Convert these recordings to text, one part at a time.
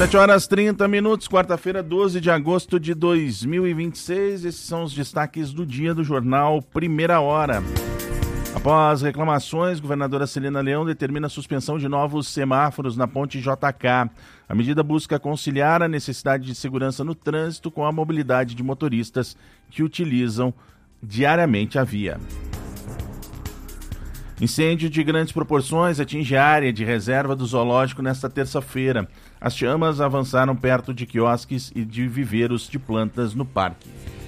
7h30, quarta-feira, 12 de agosto de 2026. Esses são os destaques do dia do jornal Primeira Hora. Após reclamações, governadora Celina Leão determina a suspensão de novos semáforos na ponte JK. A medida busca conciliar a necessidade de segurança no trânsito com a mobilidade de motoristas que utilizam diariamente a via. Incêndio de grandes proporções atinge a área de reserva do zoológico nesta terça-feira. As chamas avançaram perto de quiosques e de viveiros de plantas no parque.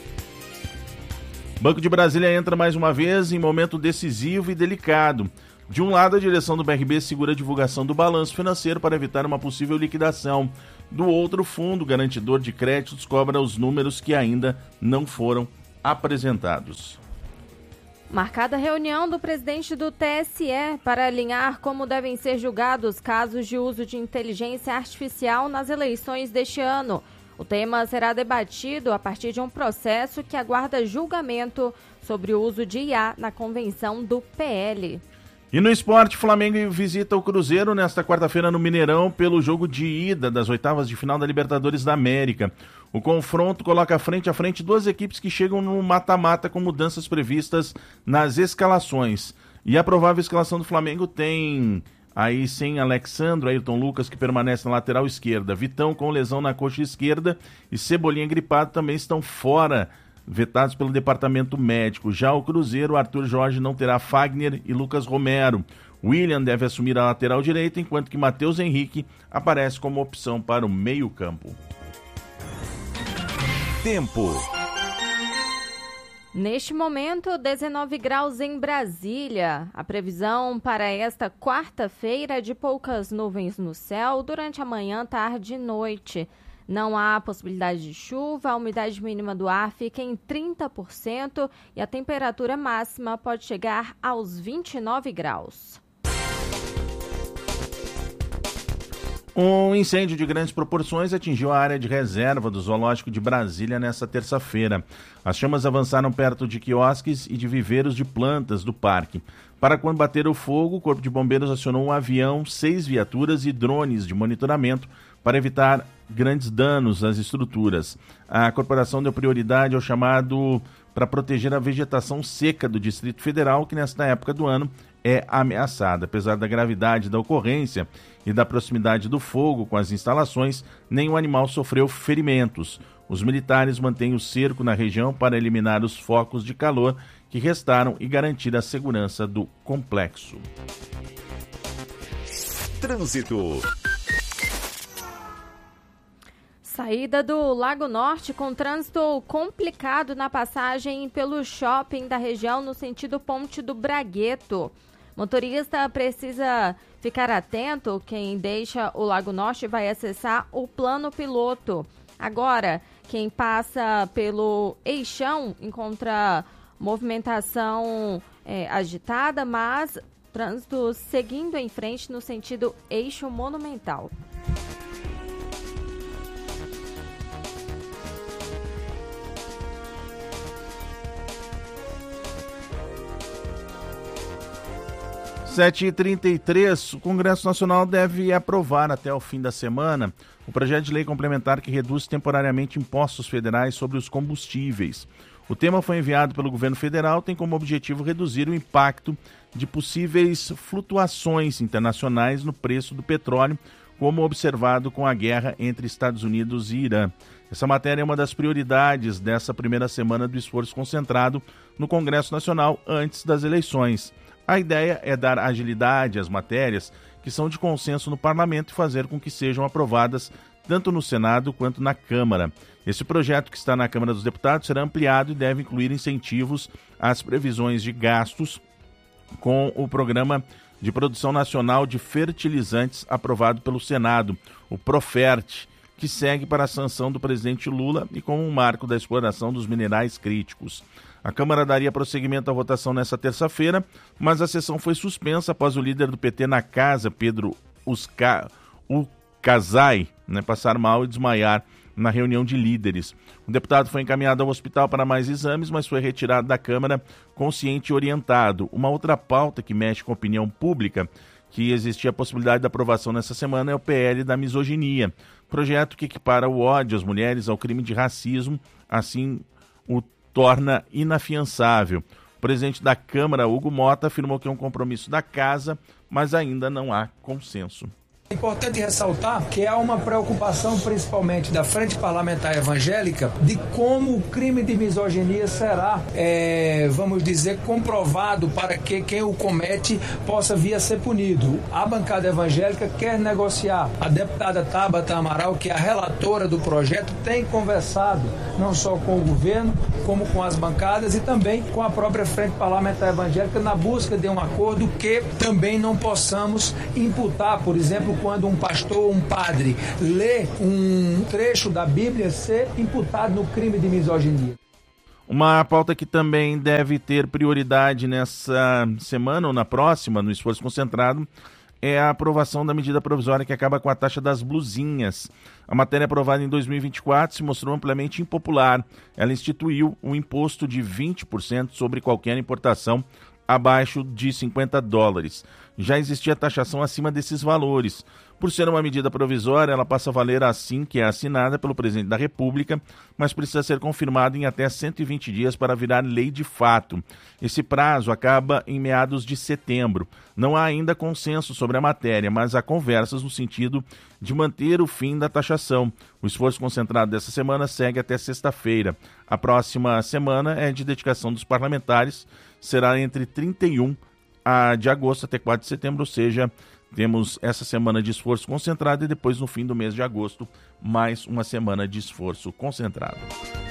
Banco de Brasília entra mais uma vez em momento decisivo e delicado. De um lado, a direção do BRB segura a divulgação do balanço financeiro para evitar uma possível liquidação. Do outro, o Fundo Garantidor de Créditos cobra os números que ainda não foram apresentados. Marcada a reunião do presidente do TSE para alinhar como devem ser julgados casos de uso de inteligência artificial nas eleições deste ano. O tema será debatido a partir de um processo que aguarda julgamento sobre o uso de IA na convenção do PL. E no esporte, Flamengo visita o Cruzeiro nesta quarta-feira no Mineirão pelo jogo de ida das oitavas de final da Libertadores da América. O confronto coloca frente a frente duas equipes que chegam no mata-mata com mudanças previstas nas escalações. E a provável escalação do Flamengo tem aí sem Alexandro, Ayrton Lucas, que permanece na lateral esquerda, Vitão com lesão na coxa esquerda e Cebolinha gripado também estão fora, vetados pelo departamento médico. Já o Cruzeiro, Arthur Jorge não terá Fagner e Lucas Romero. William deve assumir a lateral direita, enquanto que Matheus Henrique aparece como opção para o meio-campo. Tempo. Neste momento, 19 graus em Brasília. A previsão para esta quarta-feira é de poucas nuvens no céu durante a manhã, tarde e noite. Não há possibilidade de chuva, a umidade mínima do ar fica em 30% e a temperatura máxima pode chegar aos 29 graus. Um incêndio de grandes proporções atingiu a área de reserva do Zoológico de Brasília nesta terça-feira. As chamas avançaram perto de quiosques e de viveiros de plantas do parque. Para combater o fogo, o Corpo de Bombeiros acionou um avião, 6 viaturas e drones de monitoramento para evitar grandes danos às estruturas. A corporação deu prioridade ao chamado para proteger a vegetação seca do Distrito Federal, que nesta época do ano é ameaçada. Apesar da gravidade da ocorrência e da proximidade do fogo com as instalações, nenhum animal sofreu ferimentos. Os militares mantêm o cerco na região para eliminar os focos de calor que restaram e garantir a segurança do complexo. Trânsito. Saída do Lago Norte com trânsito complicado na passagem pelo shopping da região no sentido Ponte do Bragueto. Motorista precisa ficar atento, quem deixa o Lago Norte vai acessar o plano piloto. Agora, quem passa pelo Eixão encontra movimentação agitada, mas trânsito seguindo em frente no sentido Eixo Monumental. (7h33), o Congresso Nacional deve aprovar até o fim da semana o projeto de lei complementar que reduz temporariamente impostos federais sobre os combustíveis. O tema foi enviado pelo governo federal, tem como objetivo reduzir o impacto de possíveis flutuações internacionais no preço do petróleo, como observado com a guerra entre Estados Unidos e Irã. Essa matéria é uma das prioridades dessa primeira semana do esforço concentrado no Congresso Nacional antes das eleições. A ideia é dar agilidade às matérias que são de consenso no parlamento e fazer com que sejam aprovadas tanto no Senado quanto na Câmara. Esse projeto que está na Câmara dos Deputados será ampliado e deve incluir incentivos às previsões de gastos com o Programa de Produção Nacional de Fertilizantes aprovado pelo Senado, o PROFERT, que segue para a sanção do presidente Lula e com um marco da exploração dos minerais críticos. A Câmara daria prosseguimento à votação nesta terça-feira, mas a sessão foi suspensa após o líder do PT na casa, Pedro Ucasai, passar mal e desmaiar na reunião de líderes. O deputado foi encaminhado ao hospital para mais exames, mas foi retirado da Câmara consciente e orientado. Uma outra pauta que mexe com a opinião pública que existia a possibilidade da aprovação nessa semana é o PL da misoginia, projeto que equipara o ódio às mulheres ao crime de racismo, assim o torna inafiançável. O presidente da Câmara, Hugo Mota, afirmou que é um compromisso da Casa, mas ainda não há consenso. É importante ressaltar que há uma preocupação, principalmente da Frente Parlamentar Evangélica, de como o crime de misoginia será, vamos dizer, comprovado para que quem o comete possa vir a ser punido. A bancada evangélica quer negociar. A deputada Tabata Amaral, que é a relatora do projeto, tem conversado não só com o governo, como com as bancadas e também com a própria Frente Parlamentar Evangélica na busca de um acordo que também não possamos imputar, por exemplo, quando um pastor, um padre, lê um trecho da Bíblia, ser imputado no crime de misoginia. Uma pauta que também deve ter prioridade nessa semana ou na próxima, no esforço concentrado, é a aprovação da medida provisória que acaba com a taxa das blusinhas. A matéria aprovada em 2024 se mostrou amplamente impopular. Ela instituiu um imposto de 20% sobre qualquer importação abaixo de $50. Já existia taxação acima desses valores. Por ser uma medida provisória, ela passa a valer assim que é assinada pelo presidente da República, mas precisa ser confirmada em até 120 dias para virar lei de fato. Esse prazo acaba em meados de setembro. Não há ainda consenso sobre a matéria, mas há conversas no sentido de manter o fim da taxação. O esforço concentrado dessa semana segue até sexta-feira. A próxima semana é de dedicação dos parlamentares, será entre 31 de agosto até 4 de setembro, ou seja, temos essa semana de esforço concentrado e depois no fim do mês de agosto, mais uma semana de esforço concentrado.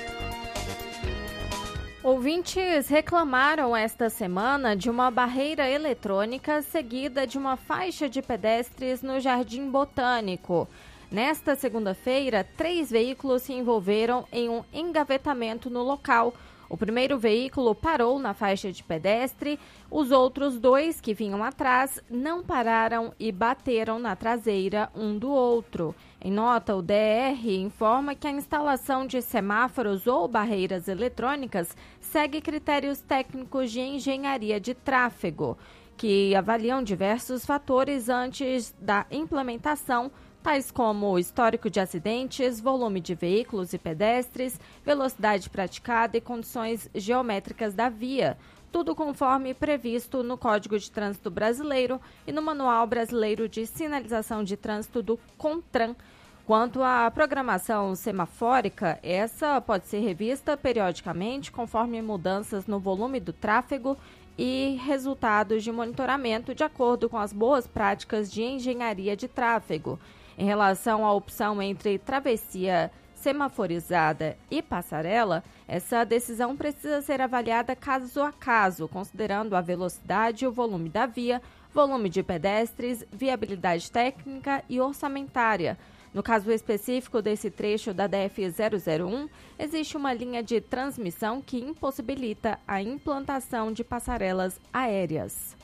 Ouvintes reclamaram esta semana de uma barreira eletrônica seguida de uma faixa de pedestres no Jardim Botânico. Nesta segunda-feira, 3 veículos se envolveram em um engavetamento no local. O primeiro veículo parou na faixa de pedestre, os outros 2 que vinham atrás não pararam e bateram na traseira um do outro. Em nota, o DR informa que a instalação de semáforos ou barreiras eletrônicas segue critérios técnicos de engenharia de tráfego, que avaliam diversos fatores antes da implementação, tais como histórico de acidentes, volume de veículos e pedestres, velocidade praticada e condições geométricas da via, tudo conforme previsto no Código de Trânsito Brasileiro e no Manual Brasileiro de Sinalização de Trânsito do CONTRAN. Quanto à programação semafórica, essa pode ser revista periodicamente conforme mudanças no volume do tráfego e resultados de monitoramento de acordo com as boas práticas de engenharia de tráfego. Em relação à opção entre travessia semaforizada e passarela, essa decisão precisa ser avaliada caso a caso, considerando a velocidade e o volume da via, volume de pedestres, viabilidade técnica e orçamentária. No caso específico desse trecho da DF-001, existe uma linha de transmissão que impossibilita a implantação de passarelas aéreas.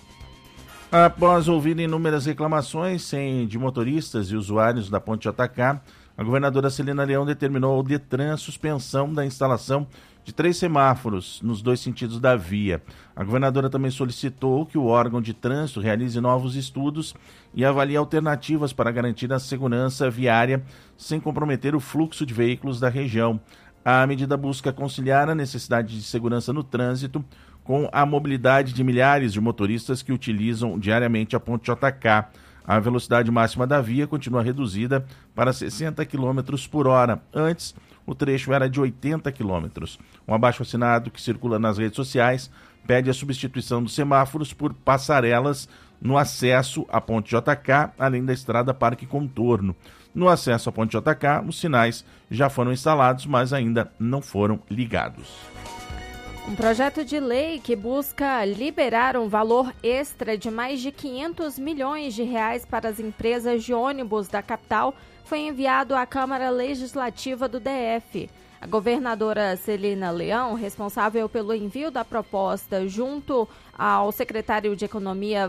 Após ouvir inúmeras reclamações de motoristas e usuários da Ponte JK, a governadora Celina Leão determinou ao Detran a suspensão da instalação de 3 semáforos nos 2 sentidos da via. A governadora também solicitou que o órgão de trânsito realize novos estudos e avalie alternativas para garantir a segurança viária sem comprometer o fluxo de veículos da região. A medida busca conciliar a necessidade de segurança no trânsito com a mobilidade de milhares de motoristas que utilizam diariamente a Ponte JK. A velocidade máxima da via continua reduzida para 60 km por hora. Antes, o trecho era de 80 km. Um abaixo-assinado que circula nas redes sociais pede a substituição dos semáforos por passarelas no acesso à Ponte JK, além da estrada Parque Contorno. No acesso à Ponte JK, os sinais já foram instalados, mas ainda não foram ligados. Um projeto de lei que busca liberar um valor extra de mais de 500 milhões de reais para as empresas de ônibus da capital foi enviado à Câmara Legislativa do DF. A governadora Celina Leão, responsável pelo envio da proposta junto ao secretário de Economia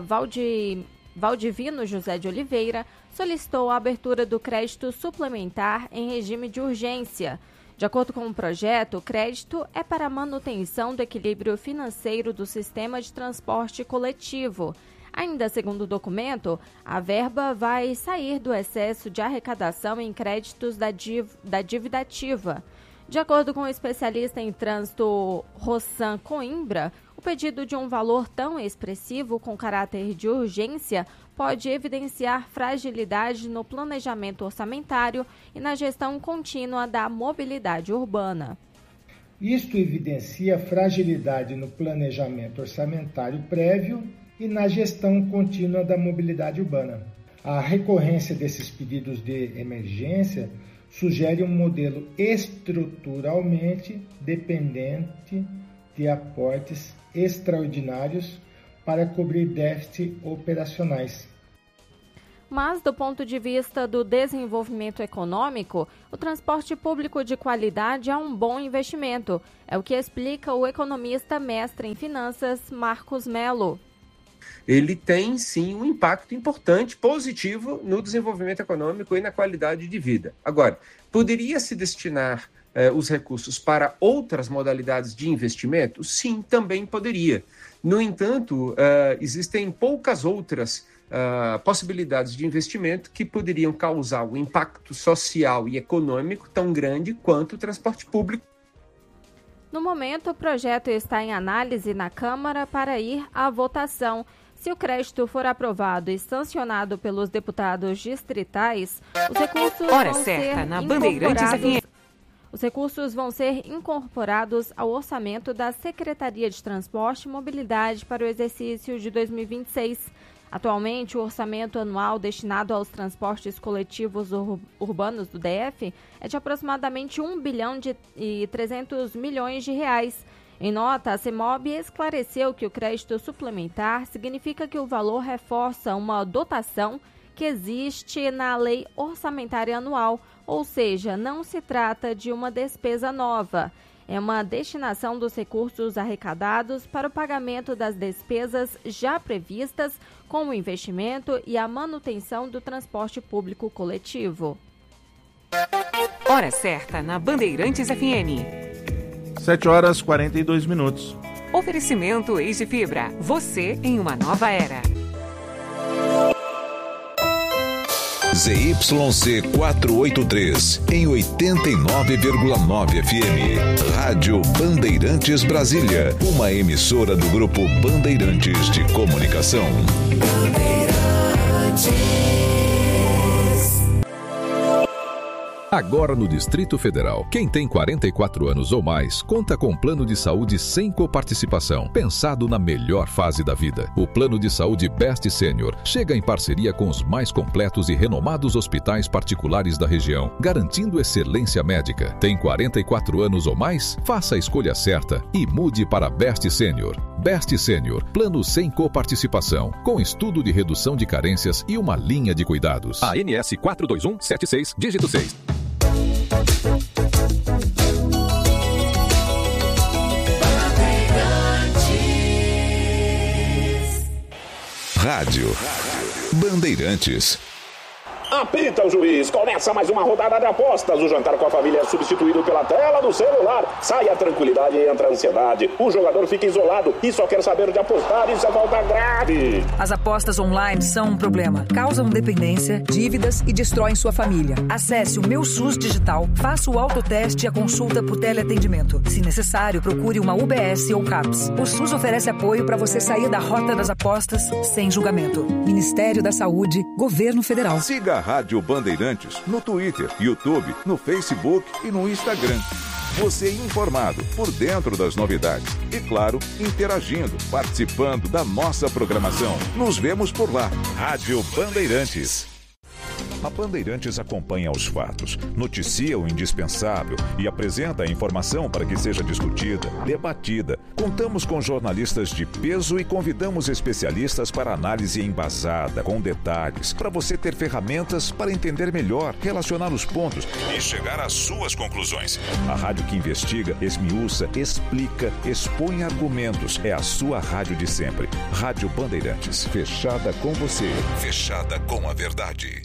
Valdivino José de Oliveira, solicitou a abertura do crédito suplementar em regime de urgência. De acordo com o projeto, o crédito é para a manutenção do equilíbrio financeiro do sistema de transporte coletivo. Ainda segundo o documento, a verba vai sair do excesso de arrecadação em créditos da dívida ativa. De acordo com o especialista em trânsito Rossan Coimbra, o pedido de um valor tão expressivo com caráter de urgência pode evidenciar fragilidade no planejamento orçamentário e na gestão contínua da mobilidade urbana. Isto evidencia fragilidade no planejamento orçamentário prévio e na gestão contínua da mobilidade urbana. A recorrência desses pedidos de emergência sugere um modelo estruturalmente dependente de aportes extraordinários para cobrir déficits operacionais. Mas, do ponto de vista do desenvolvimento econômico, o transporte público de qualidade é um bom investimento. É o que explica o economista mestre em finanças, Marcos Melo. Ele tem, sim, um impacto importante, positivo, no desenvolvimento econômico e na qualidade de vida. Agora, poderia-se destinar os recursos para outras modalidades de investimento? Sim, também poderia. No entanto, existem poucas outras possibilidades de investimento que poderiam causar um impacto social e econômico tão grande quanto o transporte público. No momento, o projeto está em análise na Câmara para ir à votação. Se o crédito for aprovado e sancionado pelos deputados distritais, os recursos vão ser incorporados ao orçamento da Secretaria de Transporte e Mobilidade para o exercício de 2026. Atualmente, o orçamento anual destinado aos transportes coletivos urbanos do DF é de aproximadamente 1 bilhão e 300 milhões de reais. Em nota, a CEMOB esclareceu que o crédito suplementar significa que o valor reforça uma dotação que existe na Lei Orçamentária Anual, ou seja, não se trata de uma despesa nova. É uma destinação dos recursos arrecadados para o pagamento das despesas já previstas com o investimento e a manutenção do transporte público coletivo. Hora certa na Bandeirantes FM. 7h42. Oferecimento Easy Fibra. Você em uma nova era. ZYC 483, em 89,9 FM. Rádio Bandeirantes Brasília. Uma emissora do Grupo Bandeirantes de Comunicação. Agora no Distrito Federal, quem tem 44 anos ou mais conta com um plano de saúde sem coparticipação, pensado na melhor fase da vida. O plano de saúde Best Senior chega em parceria com os mais completos e renomados hospitais particulares da região, garantindo excelência médica. Tem 44 anos ou mais? Faça a escolha certa e mude para Best Senior. Best Senior, plano sem coparticipação, com estudo de redução de carências e uma linha de cuidados. ANS 42176, dígito 6. Rádio Bandeirantes. Apita o juiz, começa mais uma rodada de apostas. O jantar com a família é substituído pela tela do celular. Sai a tranquilidade e entra a ansiedade. O jogador fica isolado e só quer saber de apostar. Isso é falta grave. As apostas online são um problema. Causam dependência, dívidas e destroem sua família. Acesse o Meu SUS Digital, faça o autoteste e a consulta por teleatendimento. Se necessário, procure uma UBS ou CAPS. O SUS oferece apoio para você sair da rota das apostas sem julgamento. Ministério da Saúde, Governo Federal. Siga a Rádio Bandeirantes no Twitter, YouTube, no Facebook e no Instagram. Você informado, por dentro das novidades. E, claro, interagindo, participando da nossa programação. Nos vemos por lá. Rádio Bandeirantes. A Bandeirantes acompanha os fatos, noticia o indispensável e apresenta a informação para que seja discutida, debatida. Contamos com jornalistas de peso e convidamos especialistas para análise embasada, com detalhes, para você ter ferramentas para entender melhor, relacionar os pontos e chegar às suas conclusões. A rádio que investiga, esmiuça, explica, expõe argumentos. É a sua rádio de sempre. Rádio Bandeirantes. Fechada com você. Fechada com a verdade.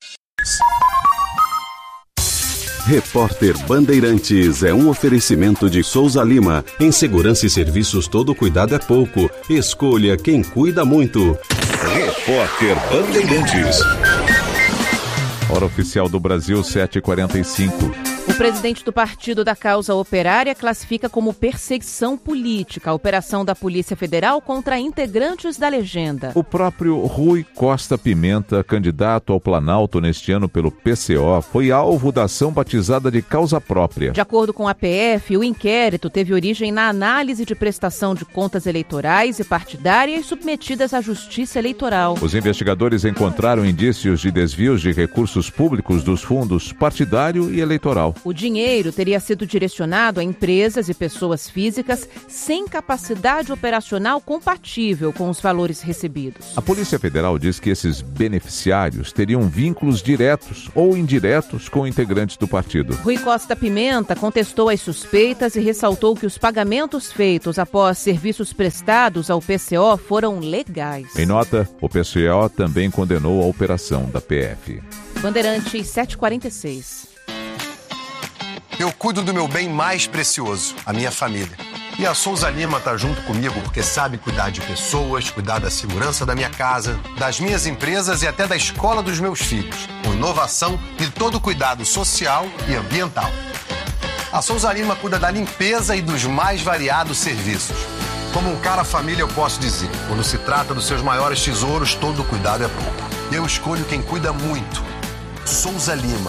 Repórter Bandeirantes é um oferecimento de Souza Lima. Em segurança e serviços, todo cuidado é pouco. Escolha quem cuida muito. Repórter Bandeirantes. Hora oficial do Brasil, 7h45. O presidente do Partido da Causa Operária classifica como perseguição política a operação da Polícia Federal contra integrantes da legenda. O próprio Rui Costa Pimenta, candidato ao Planalto neste ano pelo PCO, foi alvo da ação batizada de causa própria. De acordo com a PF, o inquérito teve origem na análise de prestação de contas eleitorais e partidárias submetidas à Justiça Eleitoral. Os investigadores encontraram indícios de desvios de recursos públicos dos fundos partidário e eleitoral. O dinheiro teria sido direcionado a empresas e pessoas físicas sem capacidade operacional compatível com os valores recebidos. A Polícia Federal diz que esses beneficiários teriam vínculos diretos ou indiretos com integrantes do partido. Rui Costa Pimenta contestou as suspeitas e ressaltou que os pagamentos feitos após serviços prestados ao PCO foram legais. Em nota, o PCO também condenou a operação da PF. Bandeirantes 746. Eu cuido do meu bem mais precioso, a minha família. E a Souza Lima está junto comigo porque sabe cuidar de pessoas, cuidar da segurança da minha casa, das minhas empresas e até da escola dos meus filhos, com inovação e todo o cuidado social e ambiental. A Souza Lima cuida da limpeza e dos mais variados serviços. Como um cara família, eu posso dizer, quando se trata dos seus maiores tesouros, todo cuidado é pouco. Eu escolho quem cuida muito. Souza Lima.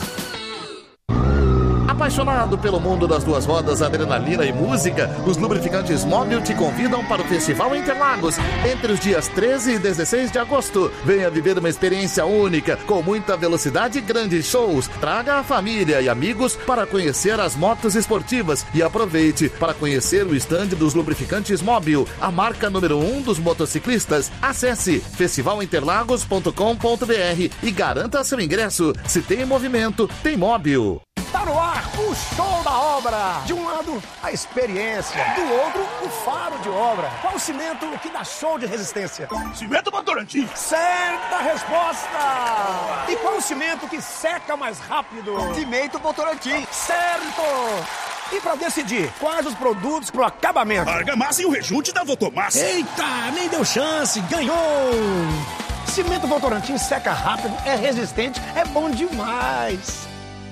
Apaixonado pelo mundo das duas rodas, adrenalina e música, os lubrificantes Móbil te convidam para o Festival Interlagos entre os dias 13 e 16 de agosto. Venha viver uma experiência única, com muita velocidade e grandes shows. Traga a família e amigos para conhecer as motos esportivas e aproveite para conhecer o estande dos lubrificantes Móbil, a marca número 1 dos motociclistas. Acesse festivalinterlagos.com.br e garanta seu ingresso. Se tem movimento, tem Móbil. Tá no ar o show da obra. De um lado, a experiência. Do outro, o faro de obra. Qual o cimento que dá show de resistência? Cimento Votorantim. Certa resposta. E qual o cimento que seca mais rápido? Cimento Votorantim. Certo. E para decidir quais os produtos pro acabamento? Argamassa e o rejunte da Votomassa. Eita, nem deu chance. Ganhou. Cimento Votorantim seca rápido, é resistente, é bom demais.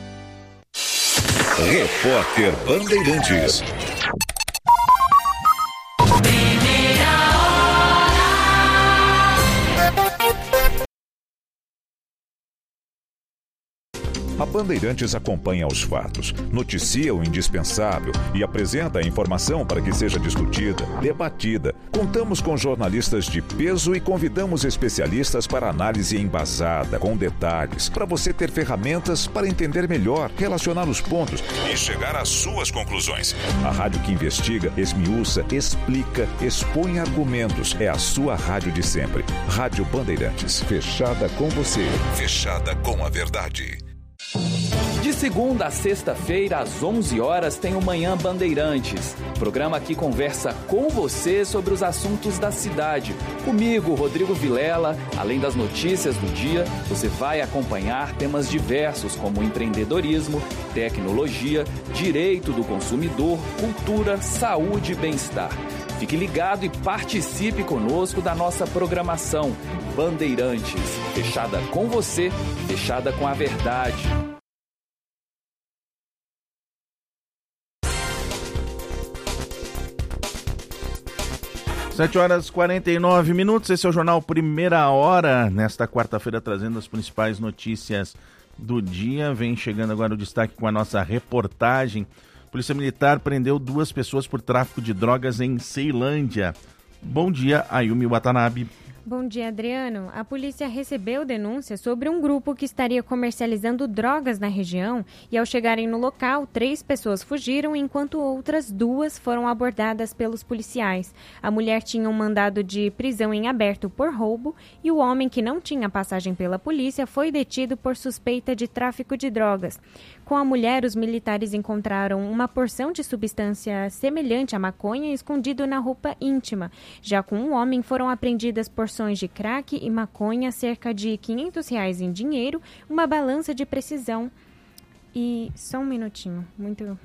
Repórter Bandeirantes. A Bandeirantes acompanha os fatos, noticia o indispensável e apresenta a informação para que seja discutida, debatida. Contamos com jornalistas de peso e convidamos especialistas para análise embasada, com detalhes, para você ter ferramentas para entender melhor, relacionar os pontos e chegar às suas conclusões. A rádio que investiga, esmiuça, explica, expõe argumentos. É a sua rádio de sempre. Rádio Bandeirantes. Fechada com você. Fechada com a verdade. De segunda a sexta-feira, às 11 horas, tem o Manhã Bandeirantes. Programa que conversa com você sobre os assuntos da cidade. Comigo, Rodrigo Vilela, além das notícias do dia, você vai acompanhar temas diversos como empreendedorismo, tecnologia, direito do consumidor, cultura, saúde e bem-estar. Fique ligado e participe conosco da nossa programação. Bandeirantes, fechada com você, fechada com a verdade. Sete horas e 49 minutos, esse é o Jornal Primeira Hora, nesta quarta-feira trazendo as principais notícias do dia. Vem chegando agora o destaque com a nossa reportagem. Polícia Militar prendeu 2 pessoas por tráfico de drogas em Ceilândia. Bom dia, Ayumi Watanabe. Bom dia, Adriano. A polícia recebeu denúncias sobre um grupo que estaria comercializando drogas na região e, ao chegarem no local, 3 pessoas fugiram, enquanto outras 2 foram abordadas pelos policiais. A mulher tinha um mandado de prisão em aberto por roubo e o homem, que não tinha passagem pela polícia, foi detido por suspeita de tráfico de drogas. Com a mulher, os militares encontraram uma porção de substância semelhante à maconha escondido na roupa íntima. Já com o homem, foram apreendidas porções de crack e maconha, cerca de R$500 em dinheiro, uma balança de precisão e... Só um minutinho, muito...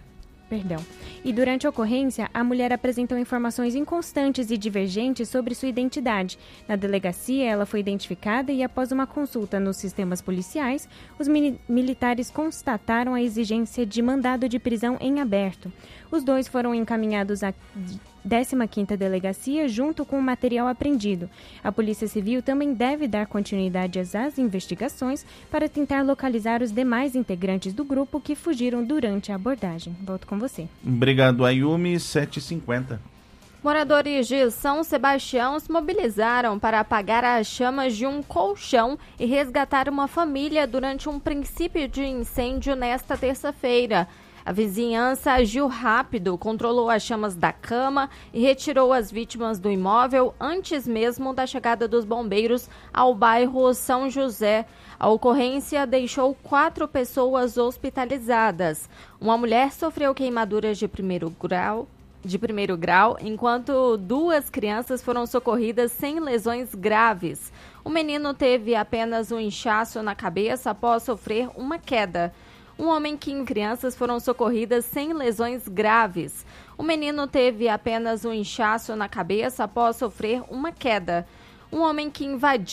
E durante a ocorrência, a mulher apresentou informações inconstantes e divergentes sobre sua identidade. Na delegacia, ela foi identificada e, após uma consulta nos sistemas policiais, os militares constataram a exigência de mandado de prisão em aberto. Os dois foram encaminhados à 15ª Delegacia junto com o material apreendido. A Polícia Civil também deve dar continuidade às investigações para tentar localizar os demais integrantes do grupo que fugiram durante a abordagem. Volto com você. Obrigado, Ayumi. 7h50. Moradores de São Sebastião se mobilizaram para apagar as chamas de um colchão e resgatar uma família durante um princípio de incêndio nesta terça-feira. A vizinhança agiu rápido, controlou as chamas da cama e retirou as vítimas do imóvel antes mesmo da chegada dos bombeiros ao bairro São José. A ocorrência deixou 4 pessoas hospitalizadas. Uma mulher sofreu queimaduras de primeiro grau, enquanto 2 crianças foram socorridas sem lesões graves. O menino teve apenas um inchaço na cabeça após sofrer uma queda. Um homem e crianças foram socorridas sem lesões graves. O menino teve apenas um inchaço na cabeça após sofrer uma queda. Um homem que invadiu